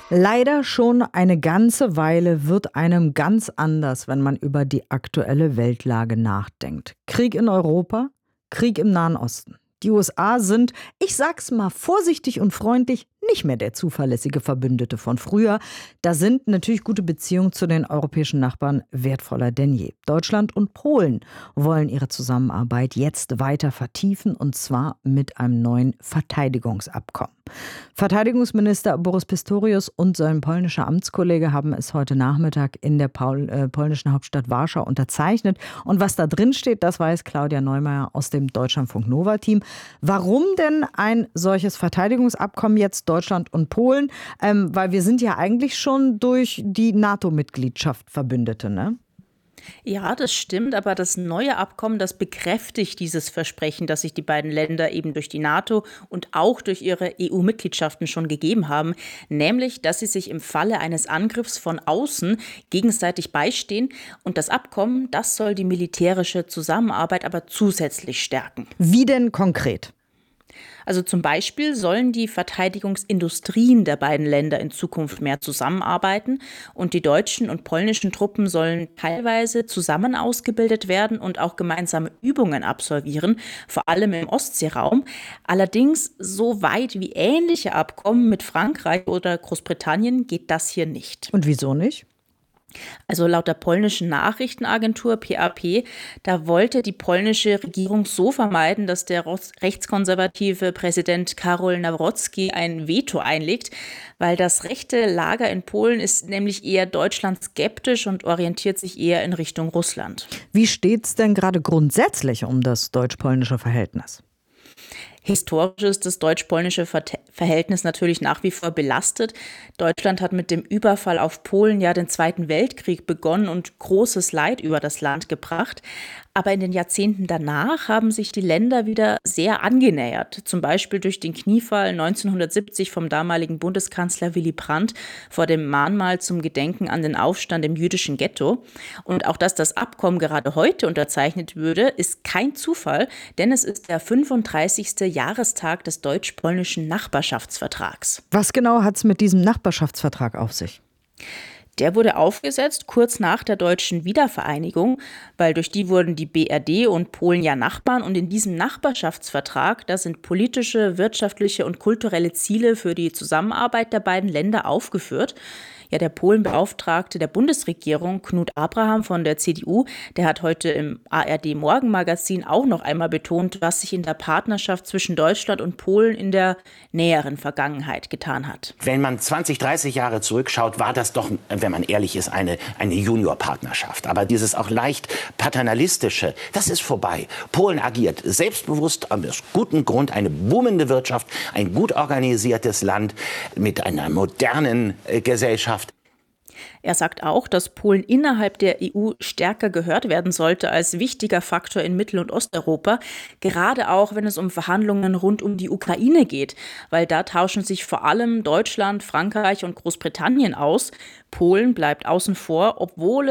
Leider schon eine ganze Weile wird einem ganz anders, wenn man über die aktuelle Weltlage nachdenkt. Krieg in Europa, Krieg im Nahen Osten. Die USA sind, ich sag's mal vorsichtig und freundlich, nicht mehr der zuverlässige Verbündete von früher. Da sind natürlich gute Beziehungen zu den europäischen Nachbarn wertvoller denn je. Deutschland und Polen wollen ihre Zusammenarbeit jetzt weiter vertiefen, und zwar mit einem neuen Verteidigungsabkommen. Verteidigungsminister Boris Pistorius und sein polnischer Amtskollege haben es heute Nachmittag in der polnischen Hauptstadt Warschau unterzeichnet. Und was da drin steht, das weiß Claudia Neumeier aus dem Deutschlandfunk Nova-Team. Warum denn ein solches Verteidigungsabkommen jetzt Deutschland und Polen? Weil wir sind ja eigentlich schon durch die NATO-Mitgliedschaft Verbündete, ne? Ja, das stimmt, aber das neue Abkommen, das bekräftigt dieses Versprechen, das sich die beiden Länder eben durch die NATO und auch durch ihre EU-Mitgliedschaften schon gegeben haben, nämlich, dass sie sich im Falle eines Angriffs von außen gegenseitig beistehen. Und das Abkommen, das soll die militärische Zusammenarbeit aber zusätzlich stärken. Wie denn konkret? Also zum Beispiel sollen die Verteidigungsindustrien der beiden Länder in Zukunft mehr zusammenarbeiten und die deutschen und polnischen Truppen sollen teilweise zusammen ausgebildet werden und auch gemeinsame Übungen absolvieren, vor allem im Ostseeraum. Allerdings so weit wie ähnliche Abkommen mit Frankreich oder Großbritannien geht das hier nicht. Und wieso nicht? Also laut der polnischen Nachrichtenagentur PAP, da wollte die polnische Regierung so vermeiden, dass der rechtskonservative Präsident Karol Nawrocki ein Veto einlegt, weil das rechte Lager in Polen ist nämlich eher Deutschland skeptisch und orientiert sich eher in Richtung Russland. Wie steht's denn gerade grundsätzlich um das deutsch-polnische Verhältnis? Historisch ist das deutsch-polnische Verhältnis natürlich nach wie vor belastet. Deutschland hat mit dem Überfall auf Polen ja den Zweiten Weltkrieg begonnen und großes Leid über das Land gebracht. Aber in den Jahrzehnten danach haben sich die Länder wieder sehr angenähert. Zum Beispiel durch den Kniefall 1970 vom damaligen Bundeskanzler Willy Brandt vor dem Mahnmal zum Gedenken an den Aufstand im jüdischen Ghetto. Und auch, dass das Abkommen gerade heute unterzeichnet würde, ist kein Zufall, denn es ist der 35. Jahrestag des deutsch-polnischen Nachbarschaftsvertrags. Was genau hat's mit diesem Nachbarschaftsvertrag auf sich? Der wurde aufgesetzt kurz nach der deutschen Wiedervereinigung, weil durch die wurden die BRD und Polen ja Nachbarn. Und in diesem Nachbarschaftsvertrag, da sind politische, wirtschaftliche und kulturelle Ziele für die Zusammenarbeit der beiden Länder aufgeführt. Ja, der Polenbeauftragte der Bundesregierung, Knut Abraham von der CDU, der hat heute im ARD-Morgenmagazin auch noch einmal betont, was sich in der Partnerschaft zwischen Deutschland und Polen in der näheren Vergangenheit getan hat. Wenn man 20, 30 Jahre zurückschaut, war das doch, wenn man ehrlich ist, eine Juniorpartnerschaft. Aber dieses auch leicht paternalistische, das ist vorbei. Polen agiert selbstbewusst, aus gutem Grund, eine boomende Wirtschaft, ein gut organisiertes Land mit einer modernen Gesellschaft. Er sagt auch, dass Polen innerhalb der EU stärker gehört werden sollte als wichtiger Faktor in Mittel- und Osteuropa, gerade auch wenn es um Verhandlungen rund um die Ukraine geht, weil da tauschen sich vor allem Deutschland, Frankreich und Großbritannien aus. Polen bleibt außen vor, obwohl